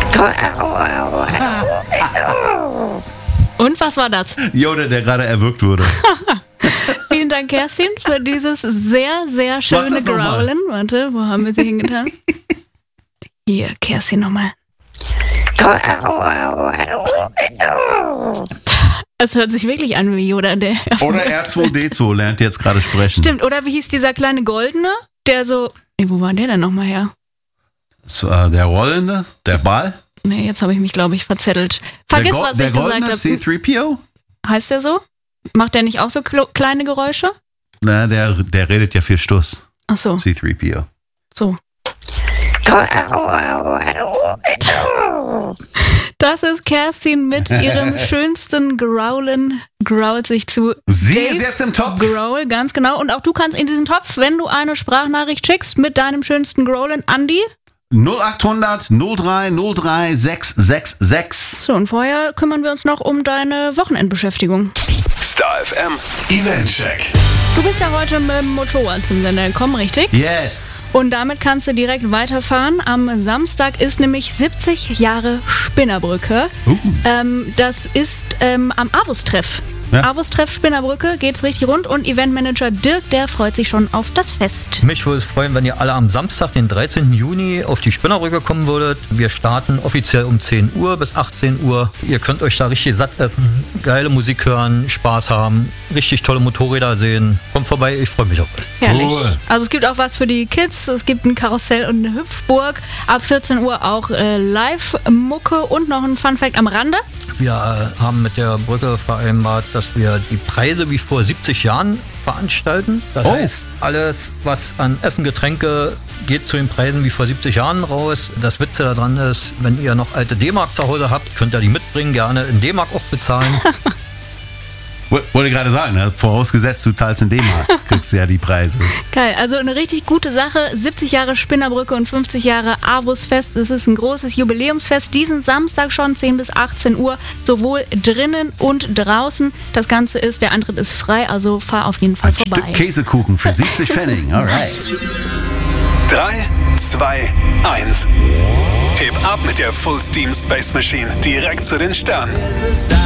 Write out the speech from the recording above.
Und was war das? Yoda, der gerade erwürgt wurde. Vielen Dank, Kerstin, für dieses sehr, sehr schöne Growlen. Warte, wo haben wir sie hingetan? Hier, Kerstin nochmal. Es hört sich wirklich an wie Yoda. Oder R2D2 lernt jetzt gerade sprechen. Stimmt, oder wie hieß dieser kleine Goldene, der so... wo war der denn nochmal her? Das war der Rollende, der Ball. Nee, jetzt habe ich mich, glaube ich, verzettelt. Vergiss, was ich gesagt habe. Der goldene C-3PO? Heißt der so? Macht der nicht auch so kleine Geräusche? Na, der redet ja viel Stuss. Ach so. C-3PO. So. Das ist Kerstin mit ihrem schönsten Growlen. Growlt sich zu. Sie Dave ist jetzt im Topf. Growl, ganz genau. Und auch du kannst in diesen Topf, wenn du eine Sprachnachricht schickst mit deinem schönsten Growlen, Andi. 0800 03 03 666. So, und vorher kümmern wir uns noch um deine Wochenendbeschäftigung. Star FM Eventcheck. Du bist ja heute mit dem Motorrad zum Sender gekommen, richtig? Yes. Und damit kannst du direkt weiterfahren. Am Samstag ist nämlich 70 Jahre Spinnerbrücke. Das ist am Avus-Treff. Ja. Avus-Treff Spinnerbrücke, geht's richtig rund und Eventmanager Dirk, der freut sich schon auf das Fest. Mich würde es freuen, wenn ihr alle am Samstag, den 13. Juni, auf die Spinnerbrücke kommen würdet. Wir starten offiziell um 10 Uhr bis 18 Uhr. Ihr könnt euch da richtig satt essen, geile Musik hören, Spaß haben, richtig tolle Motorräder sehen. Kommt vorbei, ich freue mich auf euch. Herrlich. Cool. Also es gibt auch was für die Kids, es gibt ein Karussell und eine Hüpfburg. Ab 14 Uhr auch Live-Mucke und noch ein Funfact am Rande. Wir haben mit der Brücke vereinbart, dass wir die Preise wie vor 70 Jahren veranstalten. Das heißt, alles, was an Essen, Getränke geht zu den Preisen wie vor 70 Jahren raus. Das Witze daran ist, wenn ihr noch alte D-Mark zu Hause habt, könnt ihr die mitbringen, gerne in D-Mark auch bezahlen. Wollte gerade sagen, ne? Vorausgesetzt, du zahlst in D-Mark, kriegst du ja die Preise. Geil, also eine richtig gute Sache. 70 Jahre Spinnerbrücke und 50 Jahre Avus-Fest. Es ist ein großes Jubiläumsfest. Diesen Samstag schon 10 bis 18 Uhr, sowohl drinnen und draußen. Das Ganze ist, der Antritt ist frei, also fahr auf jeden Fall vorbei. Stück Käsekuchen für 70 Pfennig, alright. 3, 2, 1. Heb ab mit der Full Steam Space Machine direkt zu den Sternen.